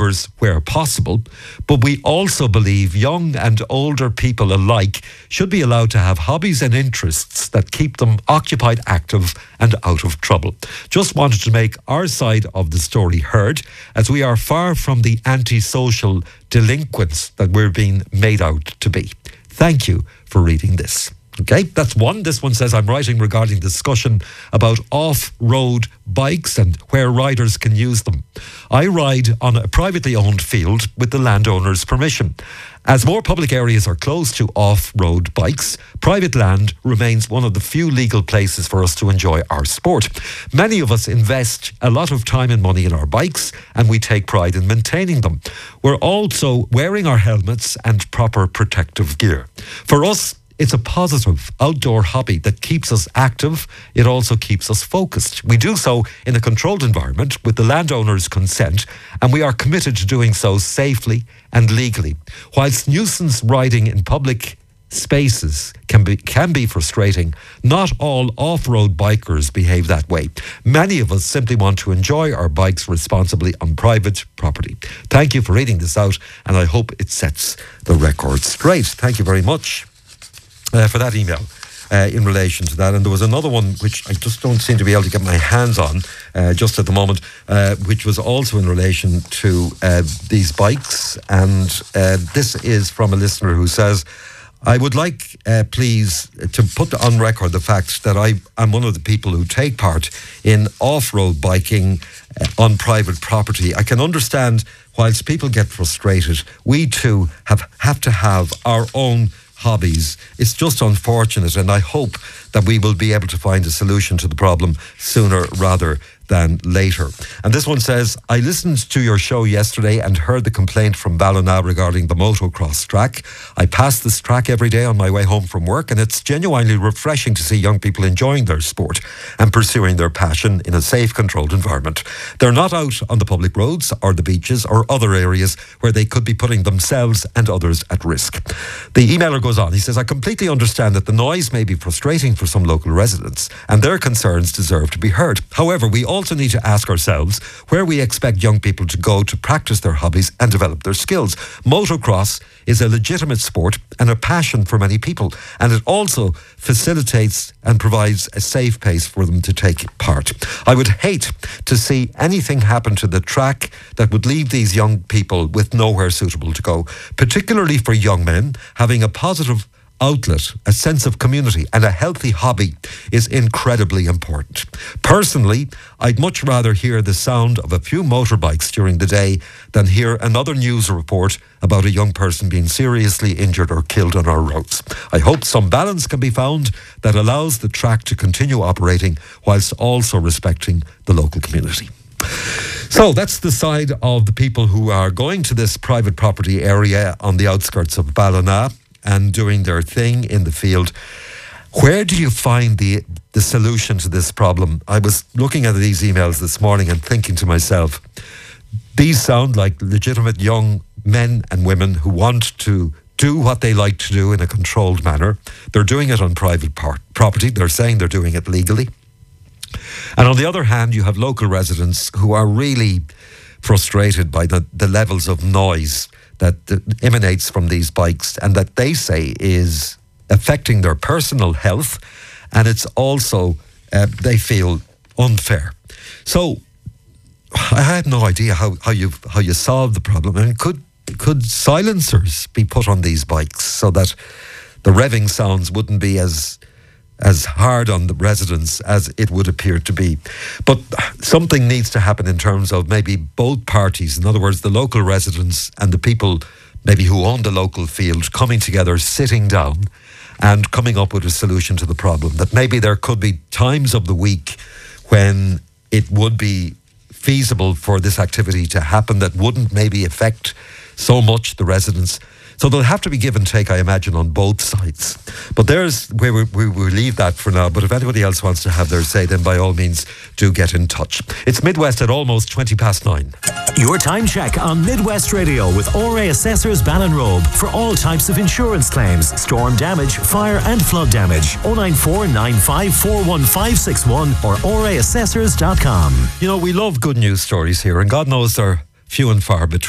numbers where possible, but we also believe young and older people alike should be allowed to have hobbies and interests that keep them occupied, active and out of trouble. Just wanted to make our side of the story heard, as we are far from the antisocial delinquents that we're being made out to be. Thank you for reading this. Okay, that's one. This one says, I'm writing regarding discussion about off-road bikes and where riders can use them. I ride on a privately owned field with the landowner's permission. As more public areas are closed to off-road bikes, private land remains one of the few legal places for us to enjoy our sport. Many of us invest a lot of time and money in our bikes, and we take pride in maintaining them. We're also wearing our helmets and proper protective gear. For us, it's a positive outdoor hobby that keeps us active. It also keeps us focused. We do so in a controlled environment with the landowner's consent, and we are committed to doing so safely and legally. Whilst nuisance riding in public spaces can be frustrating, not all off-road bikers behave that way. Many of us simply want to enjoy our bikes responsibly on private property. Thank you for reading this out, and I hope it sets the record straight. Thank you very much for that email in relation to that. And there was another one which I just don't seem to be able to get my hands on just at the moment, which was also in relation to these bikes. And this is from a listener who says, I would like, please, to put on record the fact that I am one of the people who take part in off-road biking on private property. I can understand whilst people get frustrated, we too have to have our own hobbies. It's just unfortunate, and I hope that we will be able to find a solution to the problem sooner rather than later. And this one says, I listened to your show yesterday and heard the complaint from Ballina regarding the motocross track. I pass this track every day on my way home from work, and it's genuinely refreshing to see young people enjoying their sport and pursuing their passion in a safe, controlled environment. They're not out on the public roads or the beaches or other areas where they could be putting themselves and others at risk. The emailer goes on, he says, I completely understand that the noise may be frustrating for some local residents and their concerns deserve to be heard. However, we also need to ask ourselves where we expect young people to go to practice their hobbies and develop their skills. Motocross is a legitimate sport and a passion for many people, and it also facilitates and provides a safe place for them to take part. I would hate to see anything happen to the track that would leave these young people with nowhere suitable to go, particularly for young men. Having a positive outlet, a sense of community and a healthy hobby is incredibly important. Personally, I'd much rather hear the sound of a few motorbikes during the day than hear another news report about a young person being seriously injured or killed on our roads. I hope some balance can be found that allows the track to continue operating whilst also respecting the local community. So that's the side of the people who are going to this private property area on the outskirts of Ballina and doing their thing in the field. Where do you find the solution to this problem? I was looking at these emails this morning and thinking to myself, these sound like legitimate young men and women who want to do what they like to do in a controlled manner. They're doing it on private property. They're saying they're doing it legally. And on the other hand, you have local residents who are really frustrated by the levels of noise that emanates from these bikes and that they say is affecting their personal health, and it's also, they feel, unfair. So I had no idea how you solve the problem. I mean, could silencers be put on these bikes so that the revving sounds wouldn't be as hard on the residents as it would appear to be? But something needs to happen in terms of maybe both parties, in other words, the local residents and the people maybe who own the local field, coming together, sitting down and coming up with a solution to the problem. That maybe there could be times of the week when it would be feasible for this activity to happen that wouldn't maybe affect so much the residents. So there'll have to be give and take, I imagine, on both sides. But there's where we will leave that for now. But if anybody else wants to have their say, then by all means, do get in touch. It's Midwest at almost 9:20. Your time check on Midwest Radio with ORA Assessors Ballinrobe for all types of insurance claims, storm damage, fire and flood damage. 094 9541561 or oraassessors.com. You know, we love good news stories here, and God knows they're few and far between.